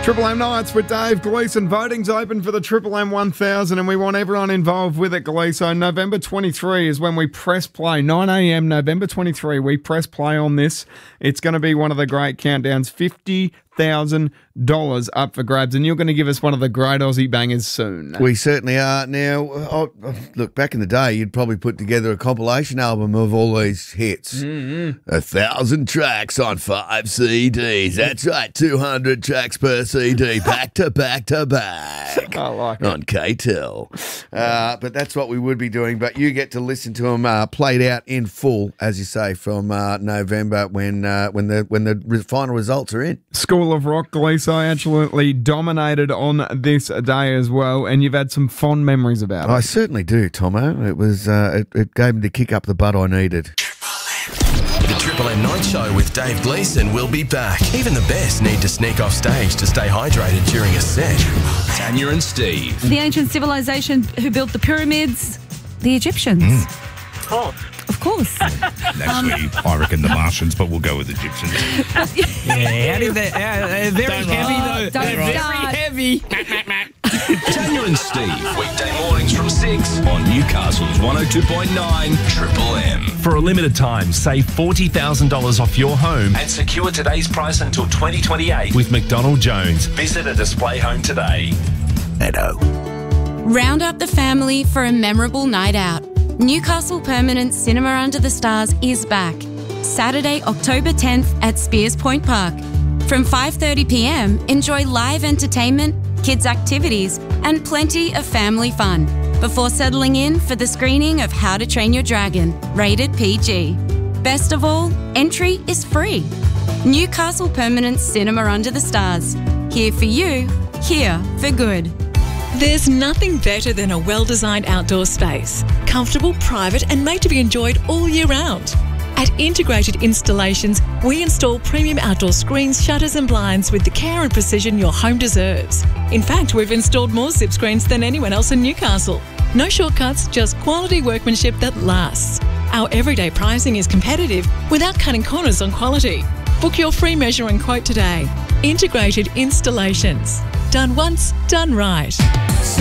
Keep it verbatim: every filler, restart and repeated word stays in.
Triple M Nights with Dave Gleeson. Voting's open for the Triple M one thousand and we want everyone involved with it, Gleeson. November twenty-third is when we press play. nine a.m. November twenty-third, we press play on this. It's going to be one of the great countdowns. fifty thousand dollars up for grabs, and you're going to give us one of the great Aussie bangers soon. We certainly are. Now, oh, look, back in the day, you'd probably put together a compilation album of all these hits. Mm-hmm. A thousand tracks on five C Ds. That's right, two hundred tracks per C D, back to back to back. I like it. On K T L. Uh, but that's what we would be doing, but you get to listen to them uh, played out in full, as you say, from uh, November when, uh, when the, when the re- final results are in. School of Rock, Gleeson, absolutely dominated on this day as well, and you've had some fond memories about it. I certainly do, Tomo. It was uh, it, it gave me the kick up the butt I needed. The Triple M Night Show with Dave Gleeson will be back. Even the best need to sneak off stage to stay hydrated during a set. Tanya and Steve. The ancient civilization who built the pyramids, the Egyptians. Of course. Of course. Actually, I reckon the Martians, but we'll go with Egyptians. Yeah, how did they, uh, they're very Don't heavy Oh, though. don't They're very start. heavy. Tanya and Steve, weekday mornings from six on Newcastle's one oh two point nine Triple M. For a limited time, save forty thousand dollars off your home And secure today's price until twenty twenty-eight. with McDonald Jones. Visit a display home today. Meadow. Round up the family for a memorable night out. Newcastle Permanent Cinema Under the Stars is back. Saturday, October tenth at Spears Point Park. From five thirty p m, enjoy live entertainment, kids' activities, and plenty of family fun before settling in for the screening of How to Train Your Dragon, rated P G. Best of all, entry is free. Newcastle Permanent Cinema Under the Stars. Here for you, here for good. There's nothing better than a well-designed outdoor space. Comfortable, private and made to be enjoyed all year round. At Integrated Installations, we install premium outdoor screens, shutters and blinds with the care and precision your home deserves. In fact, we've installed more zip screens than anyone else in Newcastle. No shortcuts, just quality workmanship that lasts. Our everyday pricing is competitive without cutting corners on quality. Book your free measure and quote today. Integrated Installations. Done once, done right.